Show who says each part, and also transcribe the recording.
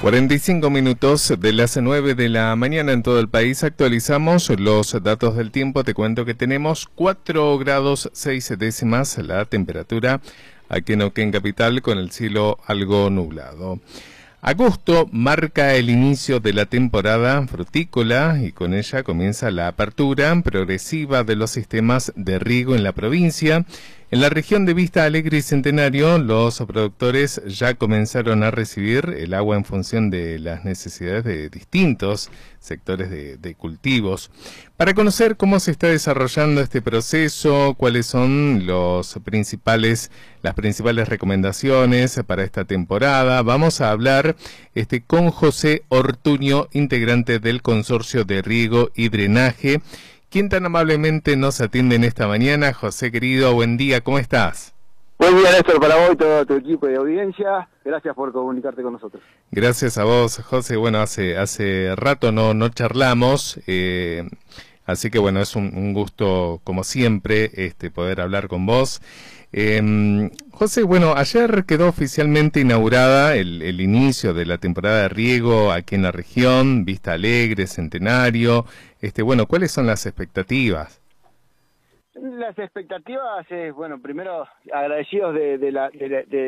Speaker 1: 45 minutos de las 9 de la mañana en todo el país. Actualizamos los datos del tiempo. Te cuento que tenemos 4 grados 6 décimas la temperatura aquí en Neuquén capital, con el cielo algo nublado. Agosto marca el inicio de la temporada frutícola y con ella comienza la apertura progresiva de los sistemas de riego en la provincia. En la región de Vista Alegre y Centenario, los productores ya comenzaron a recibir el agua en función de las necesidades de distintos sectores de cultivos. Para conocer cómo se está desarrollando este proceso, cuáles son las principales recomendaciones para esta temporada, vamos a hablar con José Ortuño, integrante del Consorcio de Riego y Drenaje, quien tan amablemente nos atiende en esta mañana. José, querido, buen día, ¿cómo estás?
Speaker 2: Buen día, Néstor, para vos y todo tu equipo de audiencia. Gracias por comunicarte con nosotros.
Speaker 1: Gracias a vos, José. Bueno, hace rato no charlamos, así que bueno, es un gusto, como siempre, poder hablar con vos. José, bueno, ayer quedó oficialmente inaugurada el inicio de la temporada de riego aquí en la región, Vista Alegre, Centenario. Bueno, ¿cuáles son las expectativas?
Speaker 2: Las expectativas es, bueno, primero agradecidos de